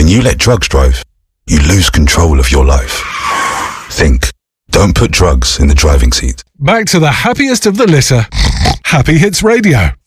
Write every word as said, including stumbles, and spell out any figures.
When you let drugs drive, you lose control of your life. Think. Don't put drugs in the driving seat. Back to the happiest of the litter. Happy Hits Radio.